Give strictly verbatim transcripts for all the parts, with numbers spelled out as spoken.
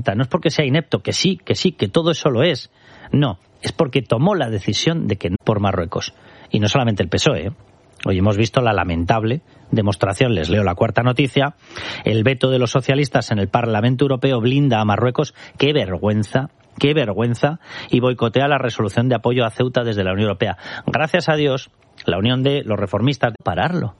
No es porque sea inepto, que sí, que sí, que todo eso lo es. No, es porque tomó la decisión de que no por Marruecos. Y no solamente el P S O E, ¿eh? Hoy hemos visto la lamentable demostración, les leo la cuarta noticia, el veto de los socialistas en el Parlamento Europeo blinda a Marruecos, qué vergüenza, qué vergüenza, y boicotea la resolución de apoyo a Ceuta desde la Unión Europea. Gracias a Dios, la unión de los reformistas, pararlo.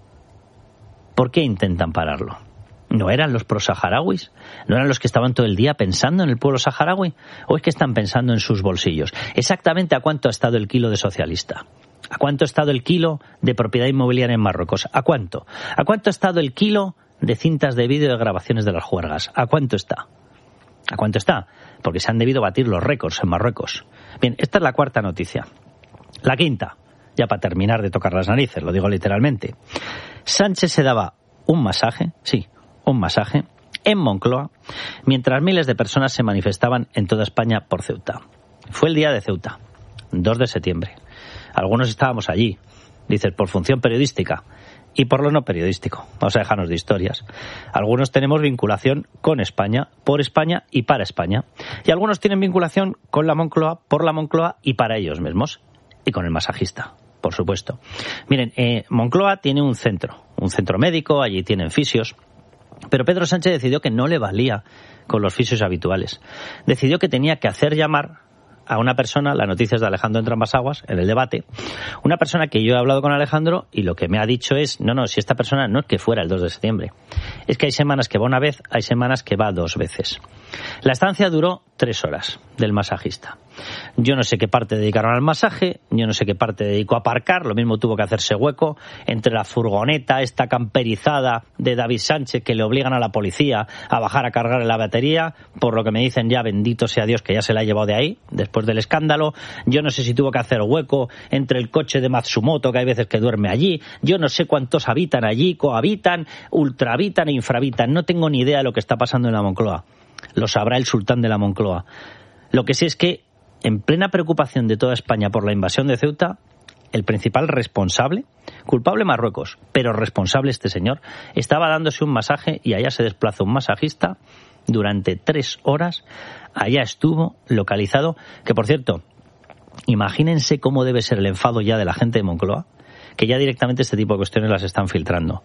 ¿Por qué intentan pararlo? ¿No eran los prosaharauis? ¿No eran los que estaban todo el día pensando en el pueblo saharaui? ¿O es que están pensando en sus bolsillos? Exactamente a cuánto ha estado el kilo de socialista. ¿A cuánto ha estado el kilo de propiedad inmobiliaria en Marruecos? ¿A cuánto? ¿A cuánto ha estado el kilo de cintas de vídeo de grabaciones de las juergas? ¿A cuánto está? ¿A cuánto está? Porque se han debido batir los récords en Marruecos. Bien, esta es la cuarta noticia. La quinta, ya para terminar de tocar las narices, lo digo literalmente. Sánchez se daba un masaje, sí, un masaje, en Moncloa, mientras miles de personas se manifestaban en toda España por Ceuta. Fue el día de Ceuta, dos de septiembre. Algunos estábamos allí, dices, por función periodística y por lo no periodístico. Vamos a dejarnos de historias. Algunos tenemos vinculación con España, por España y para España. Y algunos tienen vinculación con la Moncloa, por la Moncloa y para ellos mismos. Y con el masajista, por supuesto. Miren, eh, Moncloa tiene un centro, un centro médico, allí tienen fisios. Pero Pedro Sánchez decidió que no le valía con los fisios habituales. Decidió que tenía que hacer llamar a una persona, la noticia es de Alejandro Entrambas-Aguas, en el debate, una persona que yo he hablado con Alejandro y lo que me ha dicho es, no, no, si esta persona no es que fuera el dos de septiembre, es que hay semanas que va una vez, hay semanas que va dos veces. La estancia duró tres horas del masajista. Yo no sé qué parte dedicaron al masaje, yo no sé qué parte dedicó a aparcar, lo mismo tuvo que hacerse hueco entre la furgoneta, esta camperizada de David Sánchez que le obligan a la policía a bajar a cargar la batería, por lo que me dicen ya bendito sea Dios que ya se la ha llevado de ahí, después del escándalo. Yo no sé si tuvo que hacer hueco entre el coche de Matsumoto, que hay veces que duerme allí, yo no sé cuántos habitan allí, cohabitan, ultrahabitan e infrahabitan, no tengo ni idea de lo que está pasando en la Moncloa, lo sabrá el sultán de la Moncloa. Lo que sí es que en plena preocupación de toda España por la invasión de Ceuta, el principal responsable, culpable Marruecos, pero responsable este señor, estaba dándose un masaje y allá se desplazó un masajista durante tres horas, allá estuvo localizado, que por cierto, imagínense cómo debe ser el enfado ya de la gente de Moncloa, que ya directamente este tipo de cuestiones las están filtrando.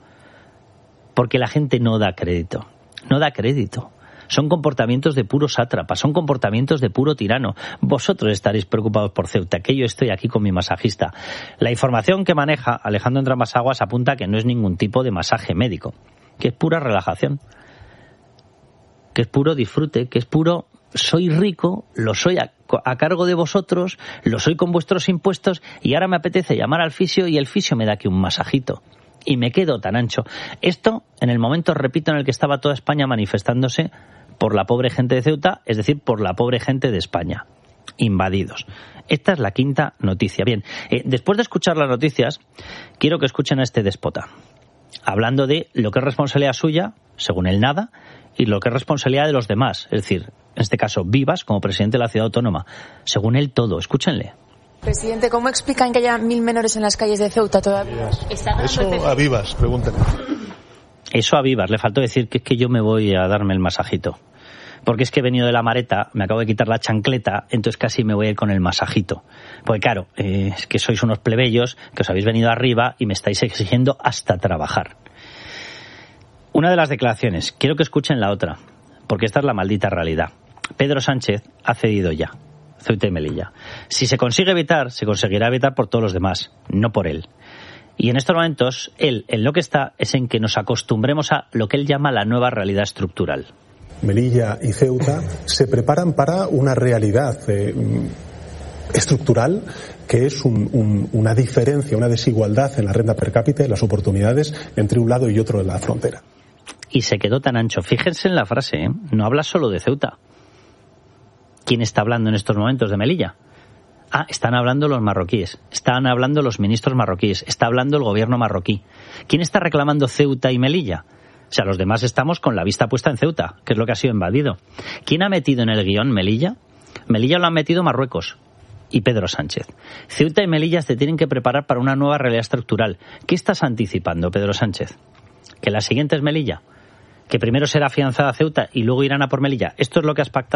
Porque la gente no da crédito, no da crédito. Son comportamientos de puro sátrapa, son comportamientos de puro tirano. Vosotros estaréis preocupados por Ceuta, que yo estoy aquí con mi masajista. La información que maneja Alejandro Entrambas-Aguas apunta que no es ningún tipo de masaje médico, que es pura relajación, que es puro disfrute, que es puro soy rico, lo soy a, a cargo de vosotros, lo soy con vuestros impuestos y ahora me apetece llamar al fisio y el fisio me da aquí un masajito. Y me quedo tan ancho. Esto en el momento, repito, en el que estaba toda España manifestándose por la pobre gente de Ceuta, es decir, por la pobre gente de España, invadidos. Esta es la quinta noticia. Bien, eh, después de escuchar las noticias, quiero que escuchen a este déspota, hablando de lo que es responsabilidad suya, según él nada, y lo que es responsabilidad de los demás, es decir, en este caso Vivas, como presidente de la ciudad autónoma. Según él todo, escúchenle. Presidente, ¿cómo explican que haya mil menores en las calles de Ceuta todavía? Eso a Vivas, pregúntale. Eso a Vivas, le faltó decir que es que yo me voy a darme el masajito. Porque es que he venido de la Mareta, me acabo de quitar la chancleta, entonces casi me voy a ir con el masajito. Porque claro, eh, es que sois unos plebeyos que os habéis venido arriba y me estáis exigiendo hasta trabajar. Una de las declaraciones, quiero que escuchen la otra, porque esta es la maldita realidad. Pedro Sánchez ha cedido ya Ceuta y Melilla. Si se consigue evitar, se conseguirá evitar por todos los demás, no por él. Y en estos momentos, él, en lo que está, es en que nos acostumbremos a lo que él llama la nueva realidad estructural. Melilla y Ceuta se preparan para una realidad eh, estructural que es un, un, una diferencia, una desigualdad en la renta per cápita y las oportunidades entre un lado y otro de la frontera. Y se quedó tan ancho. Fíjense en la frase, ¿eh? No habla solo de Ceuta. ¿Quién está hablando en estos momentos de Melilla? Ah, están hablando los marroquíes, están hablando los ministros marroquíes, está hablando el gobierno marroquí. ¿Quién está reclamando Ceuta y Melilla? O sea, los demás estamos con la vista puesta en Ceuta, que es lo que ha sido invadido. ¿Quién ha metido en el guión Melilla? Melilla lo han metido Marruecos y Pedro Sánchez. Ceuta y Melilla se tienen que preparar para una nueva realidad estructural. ¿Qué estás anticipando, Pedro Sánchez? ¿Que la siguiente es Melilla? que primero será afianzada Ceuta y luego irán a por Melilla. ¿Esto es lo que has pactado?